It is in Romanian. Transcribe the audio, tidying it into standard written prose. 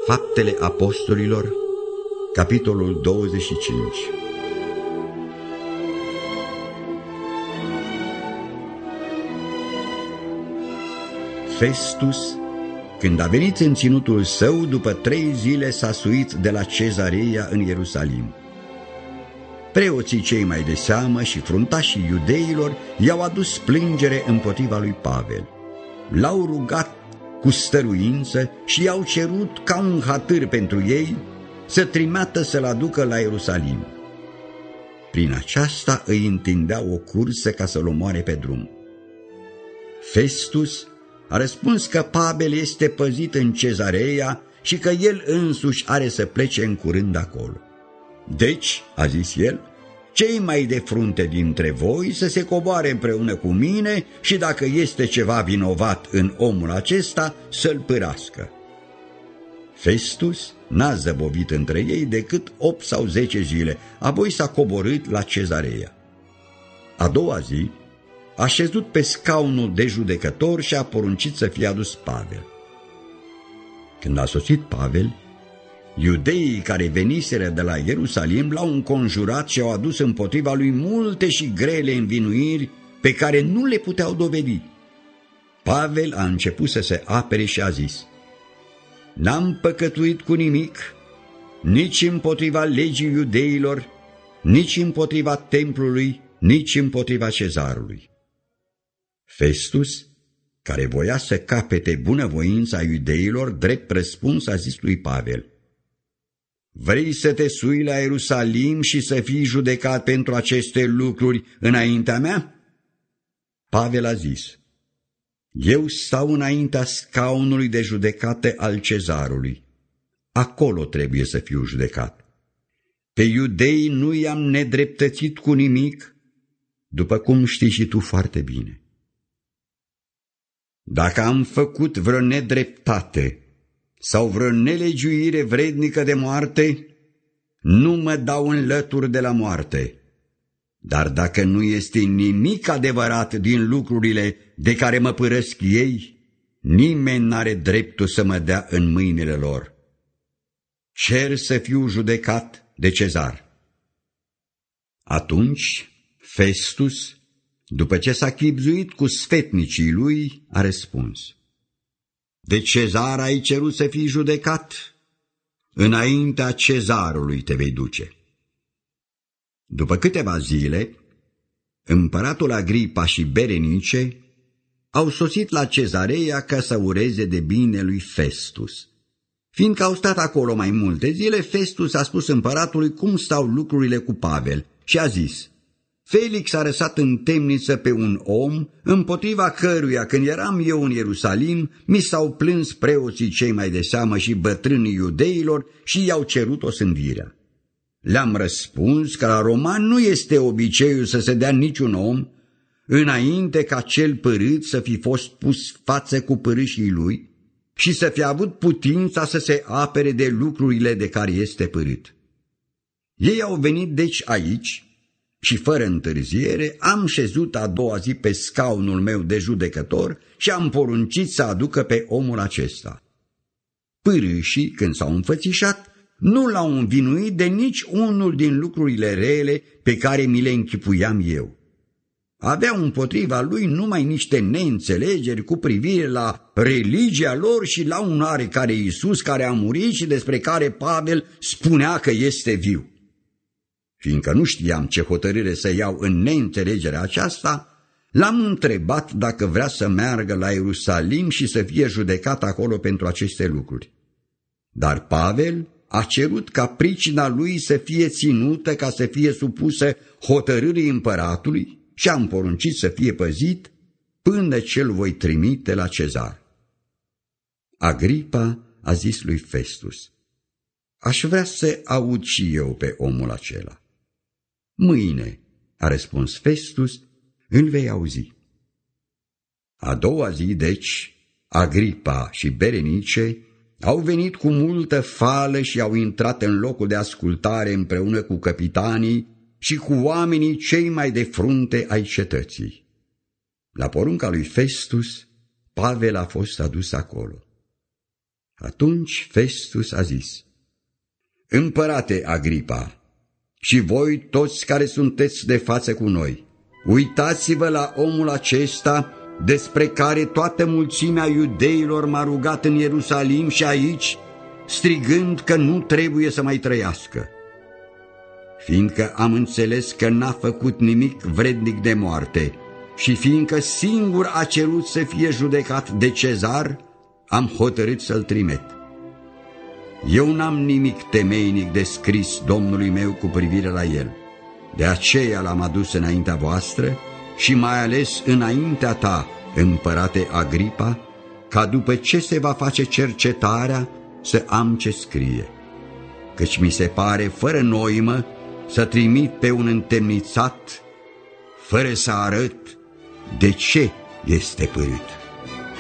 Faptele Apostolilor, capitolul 25. Festus, când a venit în ținutul său, după 3 zile s-a suit de la Cezarea în Ierusalim. Preoții cei mai de seamă și fruntașii iudeilor i-au adus plângere împotriva lui Pavel. L-au rugat cu stăruință și i-au cerut ca un hatâr pentru ei să trimeată să-l aducă la Ierusalim. Prin aceasta îi întindeau o cursă ca să-l omoare pe drum. Festus a răspuns că Pavel este păzit în Cezarea și că el însuși are să plece în curând acolo. Deci, a zis el, cei mai de frunte dintre voi să se coboare împreună cu mine și dacă este ceva vinovat în omul acesta, să-l pârască. Festus n-a zăbovit între ei decât 8 sau 10 zile, apoi s-a coborât la Cezarea. A doua zi a șezut pe scaunul de judecător și a poruncit să fie adus Pavel. Când a sosit Pavel, iudeii care veniseră de la Ierusalim l-au înconjurat și au adus împotriva lui multe și grele învinuiri pe care nu le puteau dovedi. Pavel a început să se apere și a zis: N-am păcătuit cu nimic, nici împotriva legii iudeilor, nici împotriva templului, nici împotriva cezarului. Festus, care voia să capete bunăvoința iudeilor, drept răspuns a zis lui Pavel: Vrei să te sui la Ierusalim și să fii judecat pentru aceste lucruri înaintea mea? Pavel a zis: Eu stau înaintea scaunului de judecată al cezarului. Acolo trebuie să fiu judecat. Pe iudei nu i-am nedreptățit cu nimic, după cum știi și tu foarte bine. Dacă am făcut vreo nedreptate sau vreo nelegiuire vrednică de moarte, nu mă dau în lături de la moarte. Dar dacă nu este nimic adevărat din lucrurile de care mă părăsc ei, nimeni n-are dreptul să mă dea în mâinile lor. Cer să fiu judecat de cezar. Atunci Festus, după ce s-a chibzuit cu sfetnicii lui, a răspuns: De cezar ai cerut să fii judecat? Înaintea cezarului te vei duce. După câteva zile, împăratul Agripa și Berenice au sosit la Cezarea ca să ureze de bine lui Festus. Fiindcă au stat acolo mai multe zile, Festus a spus împăratului cum stau lucrurile cu Pavel și a zis: Felix a lăsat în temniță pe un om, împotriva căruia, când eram eu în Ierusalim, mi s-au plâns preoții cei mai de seamă și bătrânii iudeilor și i-au cerut osândirea. Le-am răspuns că la roman nu este obiceiul să se dea niciun om, înainte ca cel părât să fi fost pus față cu părâșii lui și să fi avut putința să se apere de lucrurile de care este părât. Ei au venit deci aici și, fără întârziere, am șezut a doua zi pe scaunul meu de judecător și am poruncit să aducă pe omul acesta. Părâșii, când s-au înfățișat, nu l-au învinuit de nici unul din lucrurile rele pe care mi le închipuiam eu. Aveau împotriva lui numai niște neînțelegeri cu privire la religia lor și la un oarecare Iisus care a murit și despre care Pavel spunea că este viu. Fiindcă nu știam ce hotărâre să iau în neînțelegerea aceasta, l-am întrebat dacă vrea să meargă la Ierusalim și să fie judecat acolo pentru aceste lucruri. Dar Pavel a cerut ca pricina lui să fie ținută ca să fie supusă hotărârii împăratului și am poruncit să fie păzit până ce îl voi trimite la cezar. Agripa a zis lui Festus: Aș vrea să aud și eu pe omul acela. Mâine, a răspuns Festus, îl vei auzi. A doua zi, deci, Agripa și Berenice au venit cu multă fală și au intrat în locul de ascultare împreună cu capitanii și cu oamenii cei mai de frunte ai cetății. La porunca lui Festus, Pavel a fost adus acolo. Atunci Festus a zis: Împărate Agripa, și voi toți care sunteți de față cu noi, uitați-vă la omul acesta despre care toată mulțimea iudeilor m-a rugat în Ierusalim și aici, strigând că nu trebuie să mai trăiască. Fiindcă am înțeles că n-a făcut nimic vrednic de moarte și fiindcă singur a cerut să fie judecat de Cezar, am hotărât să-l trimit. Eu n-am nimic temeinic de scris Domnului meu cu privire la el. De aceea l-am adus înaintea voastră și mai ales înaintea ta, împărate Agripa, ca după ce se va face cercetarea să am ce scrie. Căci mi se pare fără noimă să trimit pe un întemnițat fără să arăt de ce este părât.